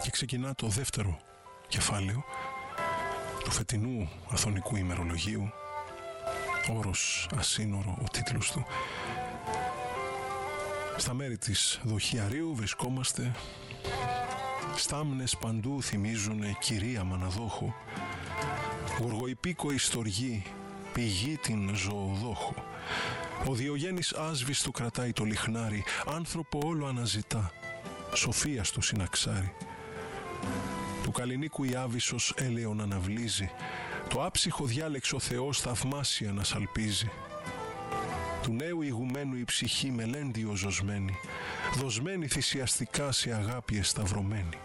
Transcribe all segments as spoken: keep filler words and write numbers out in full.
Και ξεκινά το δεύτερο κεφάλαιο του φετινού αθωνικού ημερολογίου. Όρος ασύνορο ο τίτλος του. Στα μέρη της Δοχιαρίου βρισκόμαστε. Στάμνες παντού θυμίζουνε κυρία Μαναδόχο. Γοργοϊπίκοη στοργή, πηγή την ζωοδόχο. Ο Διογέννης άσβηστο κρατάει το λιχνάρι, άνθρωπο όλο αναζητά, σοφία στο συναξάρι. Του Καλλινίκου η Άβυσσος έλεον αναβλύζει, το άψυχο διάλεξο Θεός θαυμάσια να σαλπίζει. Του νέου ηγουμένου η ψυχή μελέντιο ζωσμένη, δοσμένη θυσιαστικά σε αγάπη εσταυρωμένη.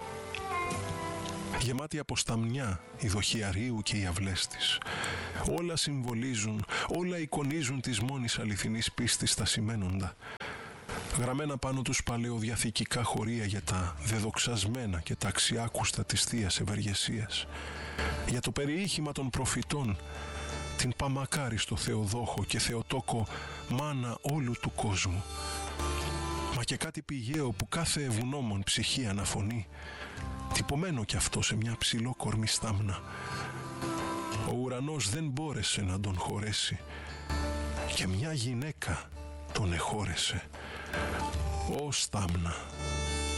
Γεμάτη από σταμνιά η Δοχιαρίου και οι αυλές της. Όλα συμβολίζουν, όλα εικονίζουν της μόνης αληθινής πίστης τα σημαίνοντα. Γραμμένα πάνω τους παλαιοδιαθηκικά χωρία για τα δεδοξασμένα και τα αξιάκουστα της Θείας Ευεργεσίας. Για το περιείχημα των προφητών, την Παμακάριστο Θεοδόχο και Θεοτόκο μάνα όλου του κόσμου. Μα και κάτι πηγαίο που κάθε ευγνώμων ψυχή αναφωνεί, τυπωμένο κι αυτό σε μια ψηλόκορμη στάμνα. Ο ουρανός δεν μπόρεσε να τον χωρέσει και μια γυναίκα τον εχώρεσε. Ω στάμνα,